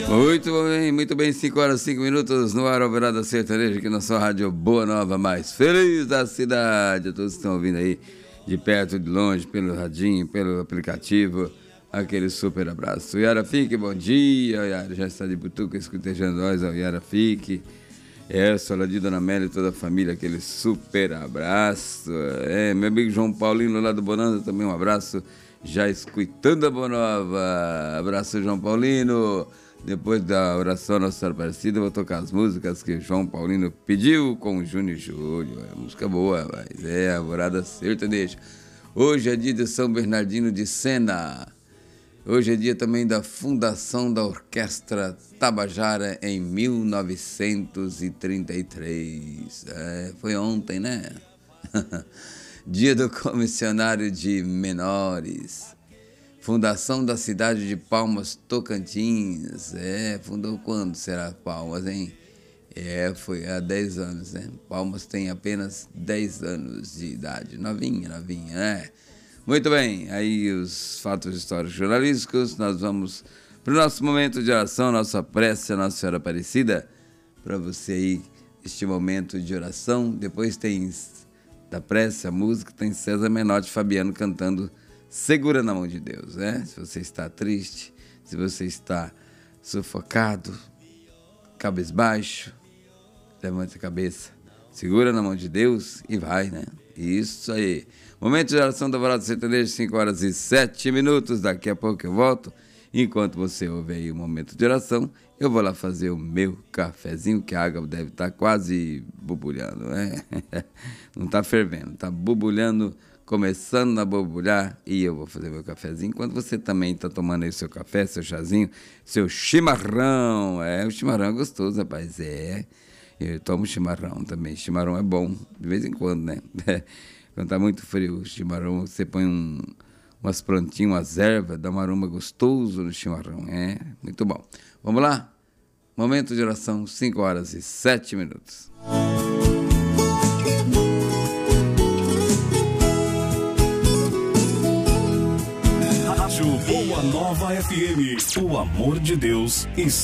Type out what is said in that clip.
Muito bem, 5 horas e 5 minutos no ar, Alvorada Sertaneja, aqui na sua rádio Boa Nova, mais feliz da cidade. Todos estão ouvindo aí, de perto, de longe, pelo radinho, pelo aplicativo, aquele super abraço. Yara Fique, bom dia. Yara já está de butuca, escutejando nós, ao Yara Fique. Sou lá de Dona Amélia e toda a família, aquele super abraço. Meu amigo João Paulino lá do Bonanza, também um abraço, já escutando a Boa Nova. Abraço, João Paulino. Depois da oração Nossa Senhora Aparecida, eu vou tocar as músicas que o João Paulino pediu com o Júnior e Júlio. Música boa, mas Alvorada Sertaneja. Hoje é dia de São Bernardino de Sena. Hoje é dia também da fundação da Orquestra Tabajara em 1933. Foi ontem, né? Dia do Comissionário de Menores. Fundação da cidade de Palmas, Tocantins. Fundou quando será Palmas, hein? Foi há 10 anos, né? Palmas tem apenas 10 anos de idade. Novinha, né? Muito bem, aí os fatos históricos jornalísticos. Nós vamos para o nosso momento de oração, nossa prece a Nossa Senhora Aparecida. Para você aí, este momento de oração. Depois tem da prece, a música, tem César Menotti e Fabiano cantando Segura na Mão de Deus, né? Se você está triste, se você está sufocado, cabisbaixo, levante a cabeça, segura na mão de Deus e vai, né? Isso aí. Momento de oração da Alvorada Sertaneja, 5 horas e 7 minutos. Daqui a pouco eu volto. Enquanto você ouve aí o momento de oração, eu vou lá fazer o meu cafezinho, que a água deve estar quase bubulhando, né? Não está fervendo, está bubulhando, começando a borbulhar, e eu vou fazer meu cafezinho, enquanto você também está tomando aí seu café, seu chazinho, seu chimarrão. O chimarrão é gostoso, rapaz, eu tomo chimarrão também, chimarrão é bom, de vez em quando, né? Quando tá muito frio, o chimarrão, você põe umas plantinhas, umas ervas, dá um aroma gostoso no chimarrão, muito bom. Vamos lá? Momento de oração, 5 horas e 7 minutos. Boa Nova FM, o amor de Deus está